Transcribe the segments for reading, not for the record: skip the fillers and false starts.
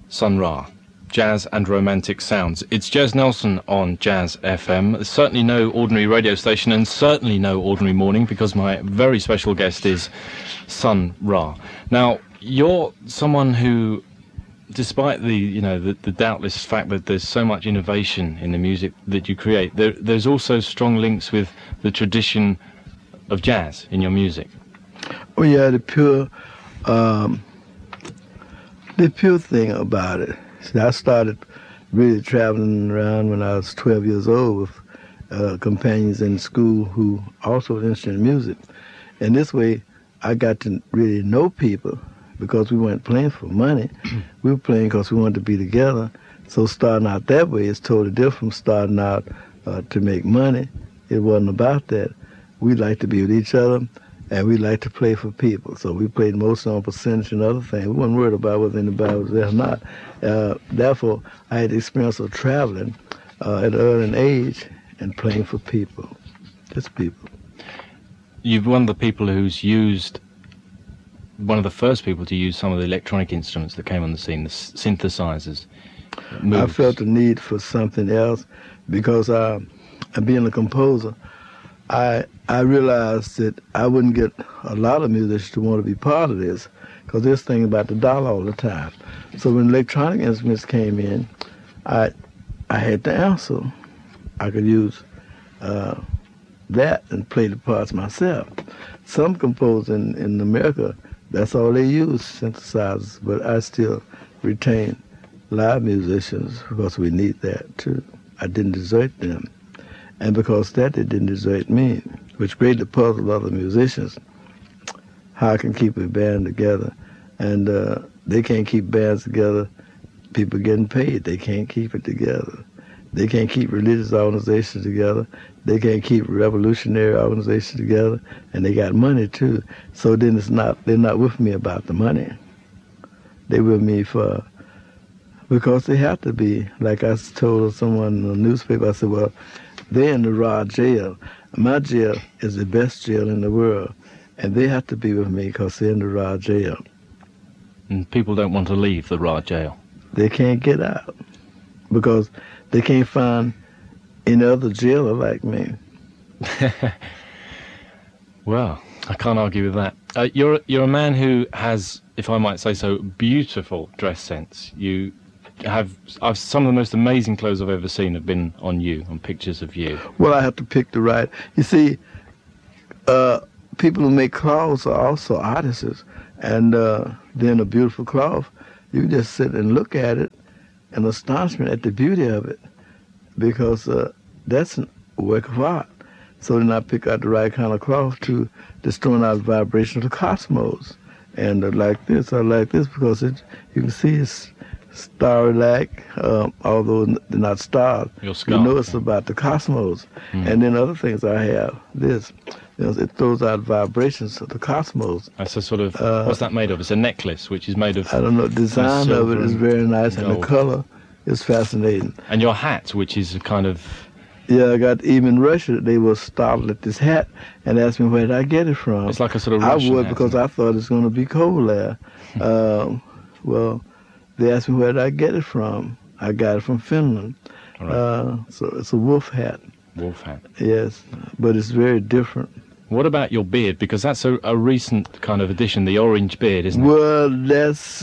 Sun Ra, jazz and romantic sounds. It's Jez Nelson on Jazz FM. There's certainly no ordinary radio station and certainly no ordinary morning because my very special guest is Sun Ra. Now, you're someone who, despite the doubtless fact that there's so much innovation in the music that you create, there's also strong links with the tradition of jazz in your music. Oh yeah, the pure thing about it. See, I started really traveling around when I was 12 years old with companions in school who also were interested in music. And this way, I got to really know people because we weren't playing for money. We were playing because we wanted to be together. So starting out that way is totally different from starting out to make money. It wasn't about that. We liked to be with each other, and we liked to play for people. So we played mostly on percentage and other things. We weren't worried about whether anybody was there or not. Therefore, I had the experience of traveling at an early age and playing for people, just people. You're one of the people who's used, one of the first people to use some of the electronic instruments that came on the scene, the synthesizers. I felt the need for something else because being a composer, I realized that I wouldn't get a lot of musicians to want to be part of this because they're thinking about the dollar all the time. So when electronic instruments came in, I had to answer. I could use that and play the parts myself. Some composers in America, that's all they use, synthesizers, but I still retain live musicians because we need that too. I didn't desert them. And because that, they didn't desert me, which created the puzzle of other musicians, how I can keep a band together. And they can't keep bands together, people getting paid. They can't keep it together. They can't keep religious organizations together. They can't keep revolutionary organizations together. And they got money, too. So then they're not with me about the money. They're with me because they have to be. Like I told someone in the newspaper, I said, well, they're in the Ra jail. My jail is the best jail in the world, and they have to be with me because they're in the Ra jail. And people don't want to leave the Ra jail. They can't get out because they can't find any other jailer like me. Well, I can't argue with that. You're a man who has, if I might say so, beautiful dress sense. You have some of the most amazing clothes I've ever seen have been on you, on pictures of you. Well, I have to pick the right. You see, people who make clothes are also artists, and then a beautiful cloth, you just sit and look at it in astonishment at the beauty of it, because that's a work of art. So then I pick out the right kind of cloth to destroy out the vibration of the cosmos. And I like this because you can see it's starry-like, although they're not stars. You know it's about the cosmos. And then other things I have, this. It throws out vibrations of the cosmos. That's a sort of, what's that made of? It's a necklace, which is made of... I don't know, the design of it is very nice, and the color is fascinating. And your hat, which is a kind of... Yeah, I got even in Russia, they were startled at this hat and asked me where did I get it from. It's like a sort of Russian I would hat, because I thought it's going to be cold there. Well, they asked me where did I get it from. I got it from Finland. Right. So it's a wolf hat. Wolf hat. Yes, but it's very different. What about your beard? Because that's a recent kind of addition, the orange beard, isn't it? Well, that's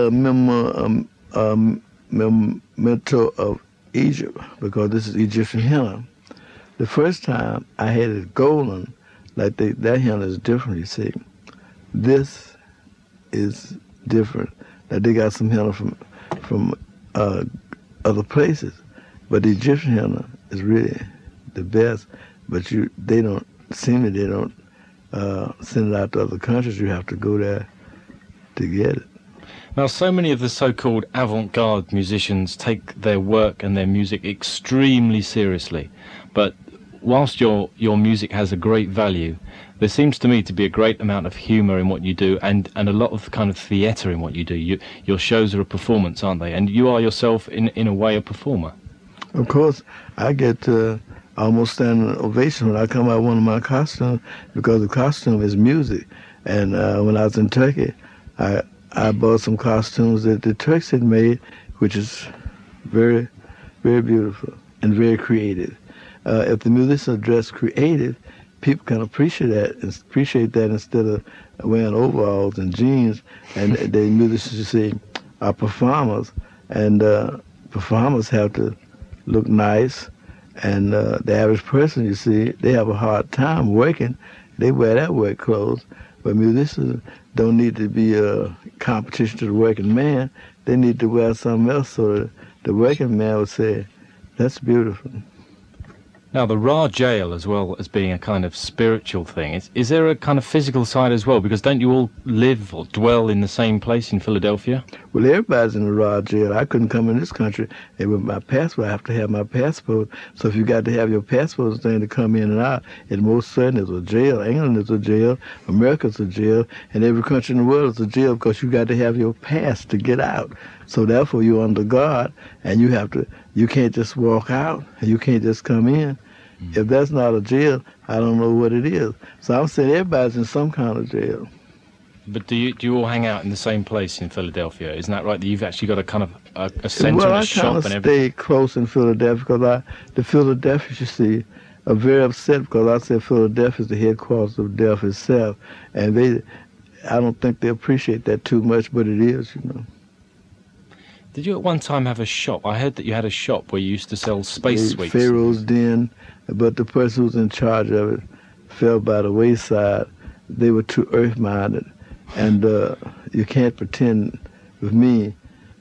memento of Egypt, because this is Egyptian henna. The first time I had it golden, like that henna is different, you see. This is different. Now they got some henna from other places, but the Egyptian henna is really the best. But they don't send it out to other countries. You have to go there to get it. Now, so many of the so-called avant-garde musicians take their work and their music extremely seriously, but whilst your music has a great value, there seems to me to be a great amount of humour in what you do, and a lot of kind of theatre in what you do. Your shows are a performance, aren't they? And you are yourself, in a way, a performer. Of course, I get almost standing ovation when I come out one of my costumes, because the costume is music. And when I was in Turkey, I I bought some costumes that the Turks had made, which is very, very beautiful and very creative. If the musicians are dressed creative, people can appreciate that instead of wearing overalls and jeans. And the musicians, you see, are performers, and performers have to look nice. And the average person, you see, they have a hard time working. They wear their work clothes. But musicians don't need to be a competition to the working man. They need to wear something else so that the working man would say, that's beautiful. Now, the Ra jail, as well as being a kind of spiritual thing, is there a kind of physical side as well? Because don't you all live or dwell in the same place in Philadelphia? Well, everybody's in the Ra jail. I couldn't come in this country, and with my passport, I have to have my passport. So if you got to have your passport thing to come in and out, it most certainly is a jail. England is a jail, America's a jail, and every country in the world is a jail because you got to have your pass to get out. So therefore, you're under guard, and you can't just walk out, and you can't just come in. If that's not a jail, I don't know what it is. So I'm saying everybody's in some kind of jail. But do you all hang out in the same place in Philadelphia? Isn't that right? That you've actually got a kind of a centre and a shop and everything? Well, I kind of stay close in Philadelphia because the Philadelphians, you see, are very upset because I said Philadelphia is the headquarters of death itself, and I don't think they appreciate that too much, but it is, you know. Did you at one time have a shop? I heard that you had a shop where you used to sell space sweets. Pharaoh's Den, but the person who was in charge of it fell by the wayside. They were too earth-minded, and you can't pretend with me.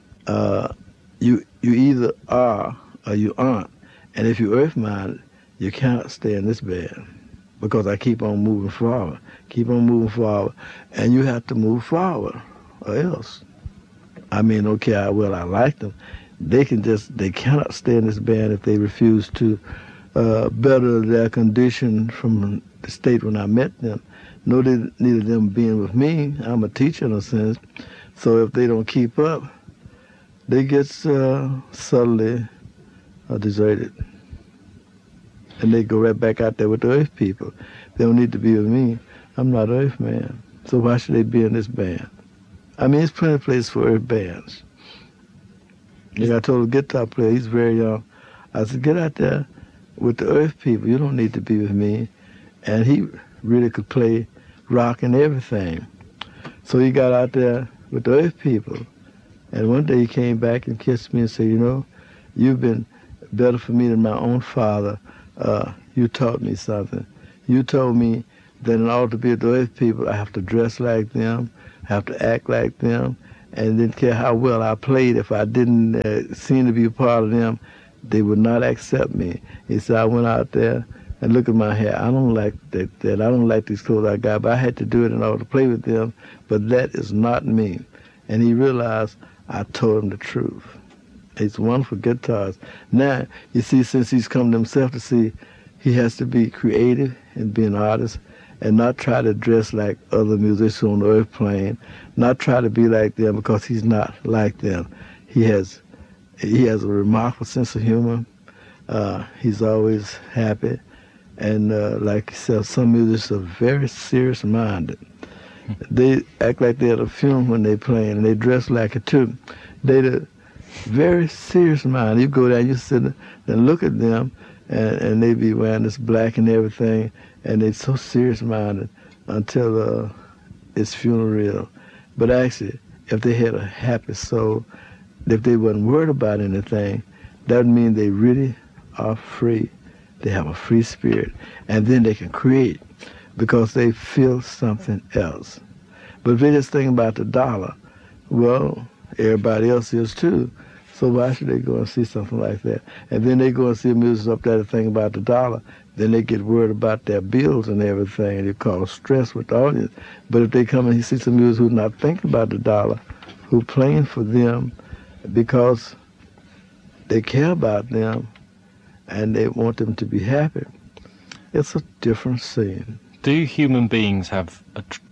You either are or you aren't, and if you're earth-minded, you cannot stay in this band because I keep on moving forward, and you have to move forward or else. I mean, don't care how well I like them. They cannot stay in this band if they refuse to better their condition from the state when I met them. No, neither of them being with me. I'm a teacher in a sense. So if they don't keep up, they get subtly deserted. And they go right back out there with the earth people. They don't need to be with me. I'm not earth man. So why should they be in this band? I mean, there's plenty of places for earth bands. Like I told a guitar player, he's very young, I said, get out there with the earth people. You don't need to be with me. And he really could play rock and everything. So he got out there with the earth people. And one day he came back and kissed me and said, you know, you've been better for me than my own father. You taught me something. You told me that in order to be with the earth people, I have to dress like them, have to act like them, and didn't care how well I played. If I didn't seem to be a part of them, they would not accept me. He said, I went out there and look at my hair. I don't like that. I don't like these clothes I got, but I had to do it in order to play with them. But that is not me. And he realized I told him the truth. He's a wonderful guitarist. Now, you see, since he's come to himself to see, he has to be creative and be an artist, and not try to dress like other musicians on the earth plane, not try to be like them because he's not like them. He has a remarkable sense of humor. He's always happy. And like he said, some musicians are very serious-minded. They act like they're at a funeral when they play, and they dress like it too. They're very serious-minded. You go down, you sit and look at them, and they be wearing this black and everything, and they're so serious-minded until it's funereal. But actually, if they had a happy soul, if they wasn't worried about anything, that would mean they really are free. They have a free spirit. And then they can create because they feel something else. But if they just think about the dollar, well, everybody else is too. So why should they go and see something like that? And then they go and see a musician up there to think about the dollar. Then they get worried about their bills and everything, and it causes stress with the audience. But if they come and see some musicians who's not thinking about the dollar, who playing for them because they care about them and they want them to be happy, it's a different scene. Do human beings have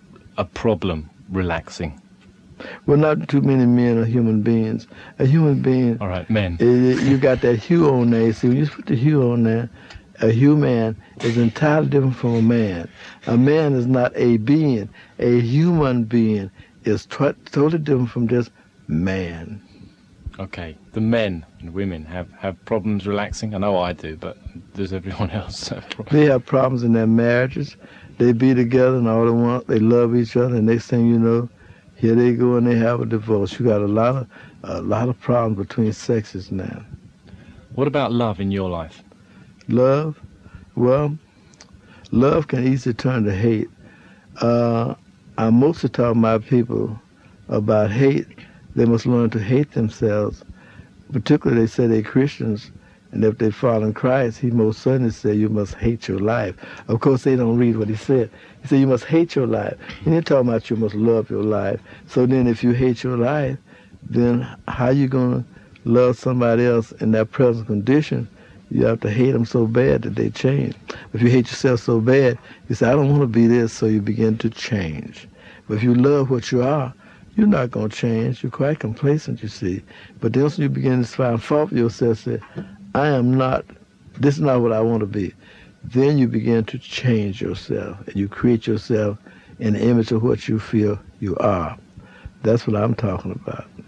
a problem relaxing? Well, not too many men are human beings. A human being... All right, men. You got that hue on there. See, when you put the hue on there, a human is entirely different from a man. A man is not a being. A human being is totally different from just man. Okay, the men and women have problems relaxing. I know I do, but does everyone else have problems? They have problems in their marriages. They be together and all they want, they love each other, and next thing you know, here they go and they have a divorce. You got a lot of problems between sexes now. What about love in your life? Love? Well, love can easily turn to hate. I mostly talk to my people about hate. They must learn to hate themselves. Particularly, they say they're Christians, and if they follow Christ, he most certainly said you must hate your life. Of course, they don't read what he said. He said you must hate your life. He didn't talk about you must love your life. So then if you hate your life, then how you going to love somebody else in that present condition? You have to hate them so bad that they change. If you hate yourself so bad, you say, I don't want to be this, so you begin to change. But if you love what you are, you're not going to change. You're quite complacent, you see. But then when you begin to find fault with yourself, say, this is not what I want to be. Then you begin to change yourself, and you create yourself in the image of what you feel you are. That's what I'm talking about.